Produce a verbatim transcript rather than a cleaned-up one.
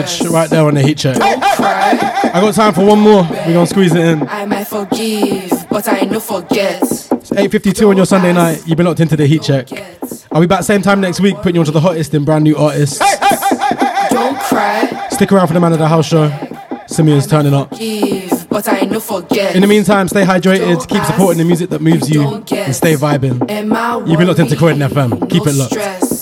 Right there on the heat check. I got time for one more. We're gonna squeeze it in. I might forgive, but I no forget. It's eight fifty-two on your Sunday night. You've been locked into the heat check. I'll be back same time next week, putting you onto the hottest and brand new artists. Don't cry. Stick around for the Man of the House show. Simeon's turning up. Forgive, but I no forget. In the meantime, stay hydrated, keep supporting the music that moves you, and stay vibing. You've been locked into Croydon F M. Keep it locked.